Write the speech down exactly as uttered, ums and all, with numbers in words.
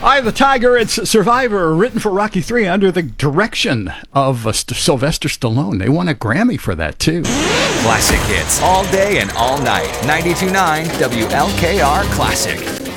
Eye of the Tiger, it's Survivor, written for Rocky three under the direction of uh, St- Sylvester Stallone. They won a Grammy for that, too. Classic hits all day and all night. ninety-two point nine W L K R Classic.